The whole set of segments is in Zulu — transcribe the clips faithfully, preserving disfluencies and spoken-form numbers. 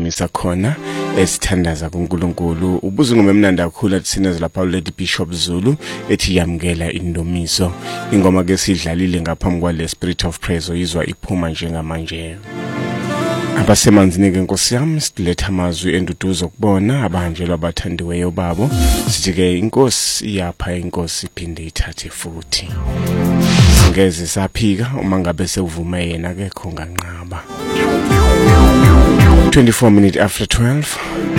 simisa khona esithandaza kuNkulunkulu. Ubuzo ngomemnandi kakhulu athsinezela lapha uLady Bishop Zulu ethi yamkela indomiso. Ingoma ke sidlalile ngaphambi kwale Spirit of Praise oyizwa iphuma njengamanje. Abasemanzini ke Nkosi yami siletha amazwi enduduzo kubona abanjelwa abathandiweyo babo. Sithi ke inkosi iyapha inkosi iphinde ithathe futhi. Ngeze saphika uma ngabe sewuvume yena ke khonganqaba. twenty-four minutes after twelve.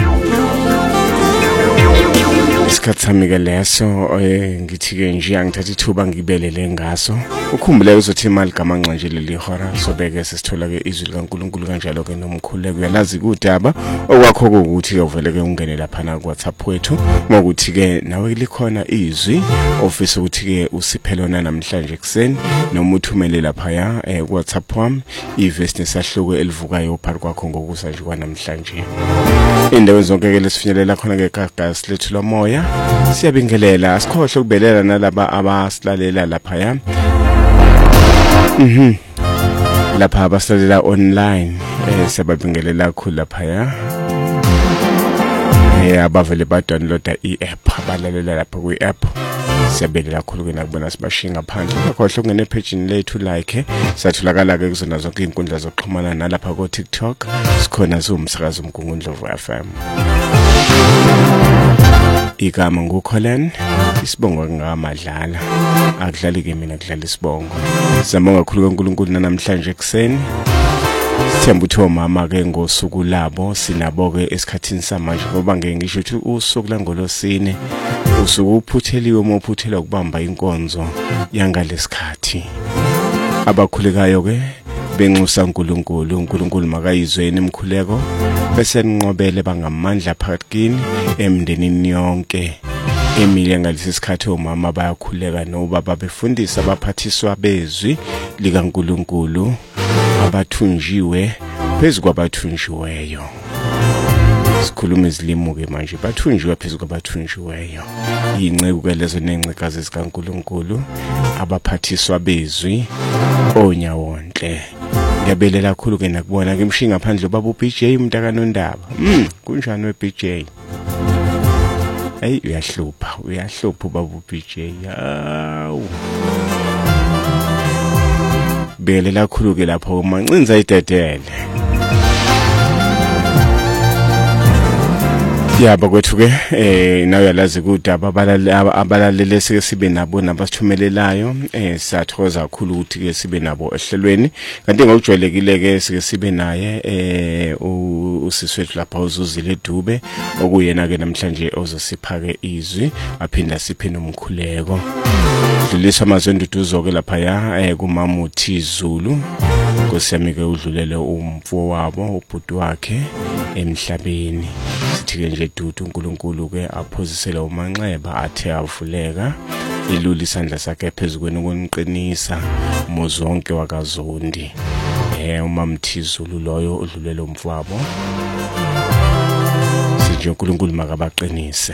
Isikhathi sami ke leso ngithi ke nje angithatha ithuba ngibelele ngaso. Ukhumbule uzothi imali gamanqa nje leli hora sobeke sesithola ke izwi likaNkuluNkulu kanjalo ke nomkhuleko uyalazi kudaba okwakho ukuthi ke uvele ke ungene lapha na ku WhatsApp wethu ngokuthi ke nawe likhona izwi ofisa ukuthi ke usiphelona namhlanje ekseni noma uthumele lapha ya ku WhatsApp wami iverse nesahluko elivukayo phakathi kwakho ngokusa nje kwanamhlanje. Indawo zonke ke lesifinyelela khona ke kagas lethu lomoya siyabingelela asikhohle ukubelela nalaba abasilalela lapha ya. Mhm. Lapha abasalela online eh siyabingelela kakhulu lapha ya. Eh abavele ba downloada i-app abalalela lapha kwi-app. Siyabingelela kakhulu ke nakubona sibashinga phandle. Akhohle ungene page lethu like sathulakala ke kuzona zonke inkundla zokuxhumana nalapha ko TikTok sikhona zumsakazo uMgungundlovu F M. Igama nguKholen isibongo ngamadlala akudlali ke mina kudlala isibongo. Siyabonga kakhulu kaNkuluNkulu namhlanje ekseni. Sithemba ukuthi omama ke ngosuku labo sinabo ke esikhathini samanje ngoba ngeke ngisho ukuthi usuku langolosine usuku uphutheliwe umophuthela ukubamba inkonzo yangalesikhathi. Abakhulekayo ke benxusa uNkulunkulu uNkulunkulu makayizweni imkhuleko bese ninqobele bangamandla phakathi kini emndenini yonke. Emile ngalesi sikhathi omama bayakhuleka nobaba befundisa abaphathiswa bezwi likaNkulunkulu abathunjiwe phezu kwabathunjiweyo. Sikhuluma izilimo ke manje bathunjiwe phezu kwabathunjiweyo. Inceku ke lezo nencekazi zikaNkulunkulu abaphathiswa bezwi onyawonhle. Ngiyabelela kakhulu ke nakubona ke mshinga phandle baba uB J umntakanondaba. Mm kunjani weB J? Hey uyahlupha uyahlupha baba uB J. Hawu. Belela kakhulu ke lapho umancinza idedele. Yaba kwethu ke eh nawe yalazi kudaba abalalele sike sibe nabo nabasithumelelayo eh siyathokoza kakhulu ukuthi ke sibe nabo ehlelweni kanti ngokujwayelekile ke sike sibe naye eh usiswethu lapha uzuzile Dube okuyena ke namhlanje ozosipha ke izwi aphinda siphe nomkhuleko. Dlulisa amazwi enduduzo ke lapha ya eh kumama uthi Zulu Nkosiyami ke udlulele umfo wabo ubhuti wakhe emhlabeni. Sithi ke nje dudu uNkulunkulu ke aphozisela umanxeba athe avuleka ilula isandla sakhe phezukweni ukuniqinisa mozonke wakaZondi. Eh umamthizulu loyo udlulele umfo wabo. Sithi uNkulunkulu makabaqinise.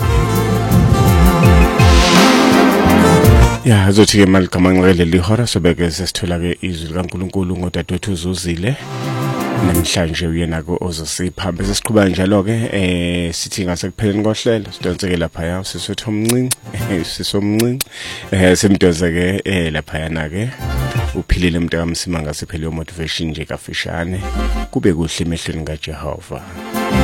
Ya azothi ke mali gamanqele lihora sobeke sesithola ke izwi likaNkulunkulu ngodadewethu uzuzile. Namhlanje uyena ko ozosipha bese siqhubeka njalo ke eh sithi ngasekupheleni kohlelo sidonseke lapha ya siswethu omncinci sisomncinci eh simdonse ke eh lapha yana ke uphilile umuntu kamsima ngasephele motivation nje kafishane kube kuhle emehlweni kaJehova.